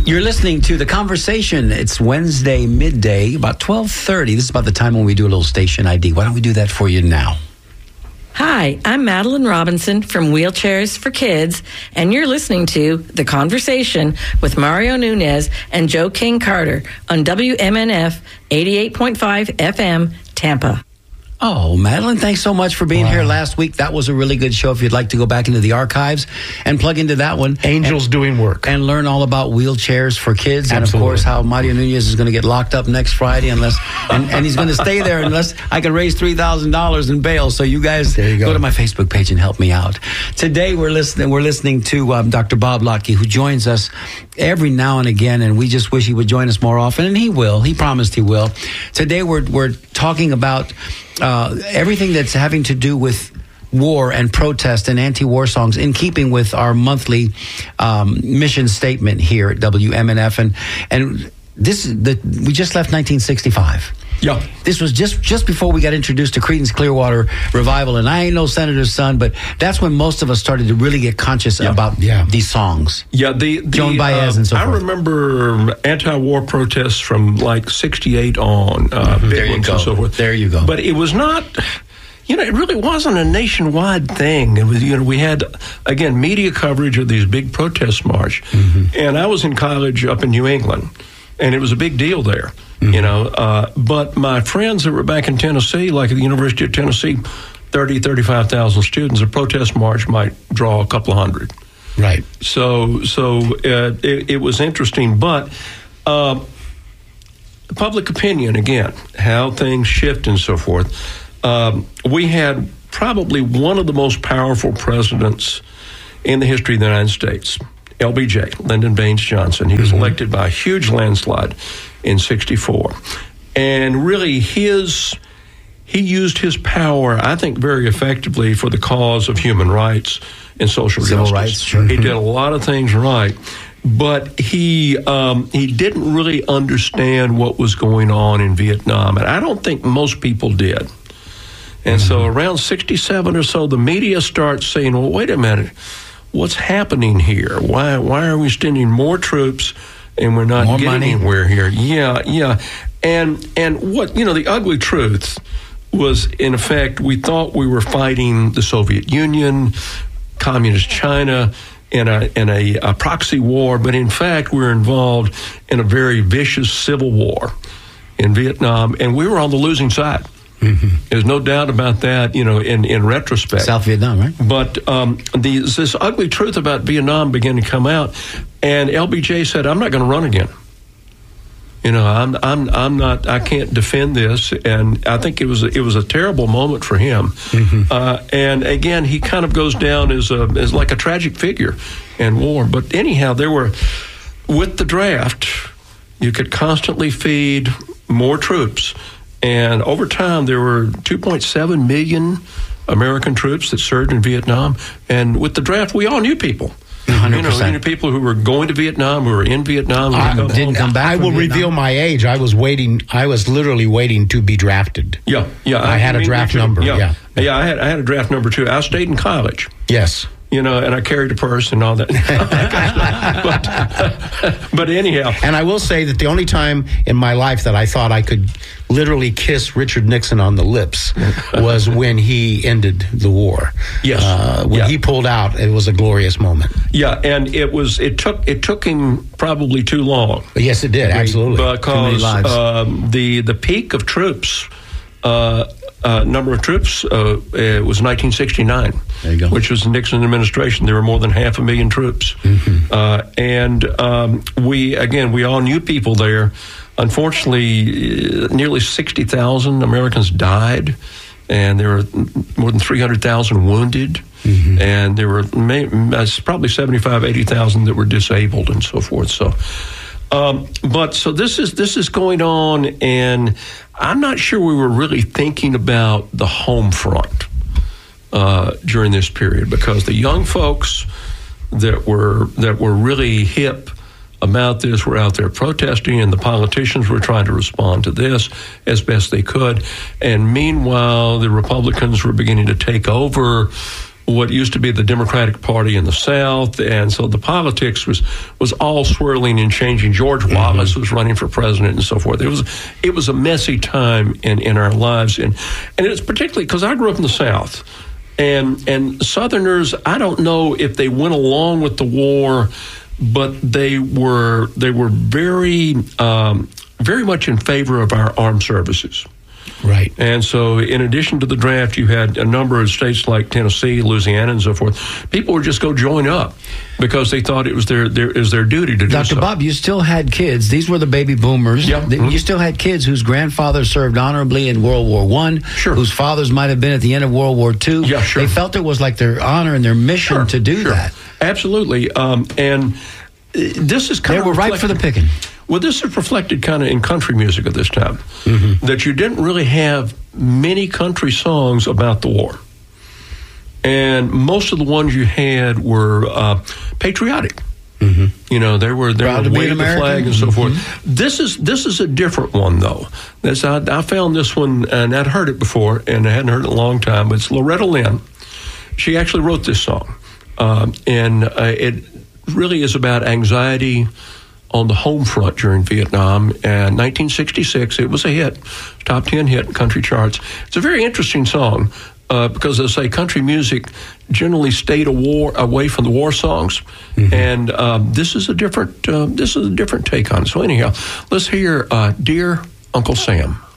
You're listening to The Conversation. It's Wednesday midday, about 12:30. This is about the time when we do a little station ID. Why don't we do that for you now? Hi, I'm Madeline Robinson from Wheelchairs for Kids, and you're listening to The Conversation with Mario Nunez and Joe King Carter on WMNF 88.5 FM, Tampa. Oh, Madeline, thanks so much for being here last week. That was a really good show. If you'd like to go back into the archives and plug into that one. Angels doing work. And learn all about Wheelchairs for Kids. Absolutely. And, of course, how Mario Nunez is going to get locked up next Friday and he's going to stay there unless I can raise $3,000 in bail. So you guys go to my Facebook page and help me out. Today we're listening to Dr. Bob Locke, who joins us every now and again, and we just wish he would join us more often, and he will. He promised he will. Today we're talking about everything that's having to do with war and protest and anti-war songs, in keeping with our monthly mission statement here at WMNF. And this we just left 1965. Yeah. This was just before we got introduced to Creedence Clearwater Revival, and I ain't no senator's son, but that's when most of us started to really get conscious about these songs. Yeah, Joan Baez and so forth. I remember anti-war protests from like 68 on, big ones and so forth. There you go. But it was not... it really wasn't a nationwide thing. It was, we had, again, media coverage of these big protest march. Mm-hmm. And I was in college up in New England, and it was a big deal there. Mm-hmm. But my friends that were back in Tennessee, like at the University of Tennessee, 35,000 students, a protest march might draw a couple of hundred. Right. So it was interesting. But public opinion, again, how things shift and so forth. We had probably one of the most powerful presidents in the history of the United States, LBJ, Lyndon Baines Johnson. He was elected by a huge landslide in 64. And really, he used his power, I think, very effectively for the cause of human rights and social Civil justice. rights, sure. He did a lot of things right. But he didn't really understand what was going on in Vietnam. And I don't think most people did. And so around 67 or so, the media starts saying, well, wait a minute, what's happening here? Why are we sending more troops and we're not getting anywhere here? Yeah. And what, the ugly truth was, in effect, we thought we were fighting the Soviet Union, Communist China, in a proxy war, but in fact, we were involved in a very vicious civil war in Vietnam, and we were on the losing side. Mm-hmm. There's no doubt about that, in retrospect. South Vietnam, right? But this ugly truth about Vietnam began to come out, and LBJ said, "I'm not going to run again. I'm not. I can't defend this." And I think it was a terrible moment for him. Mm-hmm. And again, he kind of goes down as like a tragic figure in war. But anyhow, with the draft, you could constantly feed more troops. And over time, there were 2.7 million American troops that served in Vietnam. And with the draft, we all knew people. 100%. We knew people who were going to Vietnam, who were in Vietnam. Didn't come back. I will reveal my age. I was literally waiting to be drafted. Yeah. I had a draft number. Yeah. I had a draft number too. I stayed in college. Yes. And I carried a purse and all that. but anyhow. And I will say that the only time in my life that I thought I could literally kiss Richard Nixon on the lips was when he ended the war. Yes. When he pulled out, it was a glorious moment. Yeah, and it took him probably too long. Yes, it did, absolutely. Because the peak of troops, number of troops, it was 1969. There you go. Which was the Nixon administration. There were more than 500,000 troops. Mm-hmm. And we all knew people there. Unfortunately, nearly 60,000 Americans died, and there were more than 300,000 wounded, and there were probably 75,000, 80,000 that were disabled and so forth. So, so this is going on, and I'm not sure we were really thinking about the home front during this period, because the young folks that were really hip about this were out there protesting, and the politicians were trying to respond to this as best they could. And meanwhile, the Republicans were beginning to take over what used to be the Democratic Party in the South, and so the politics was all swirling and changing. George Wallace was running for president and so forth. It was a messy time in our lives, and it's particularly because I grew up in the South, and Southerners, I don't know if they went along with the war, but they were very very much in favor of our armed services. Right. And so in addition to the draft, you had a number of states like Tennessee, Louisiana, and so forth. People would just go join up because they thought it was their duty to do so. Dr. Bob, you still had kids. These were the baby boomers. Yep. You still had kids whose grandfathers served honorably in World War I, whose fathers might have been at the end of World War II. Yeah, sure. They felt it was like their honor and their mission to do that. Absolutely. And this is kind of... They were ripe for the picking. Well, this is reflected kind of in country music at this time, that you didn't really have many country songs about the war. And most of the ones you had were patriotic. You know, they were waving the flag and so forth. This is a different one, though. I found this one, and I'd heard it before, and I hadn't heard it in a long time, but it's Loretta Lynn. She actually wrote this song, and it really is about anxiety on the home front during Vietnam. And 1966, it was a hit, top 10 hit in country charts. It's a very interesting song because, as I say, country music generally stayed away from the war songs, and this is a different take on it. So anyhow, let's hear "Dear Uncle Sam."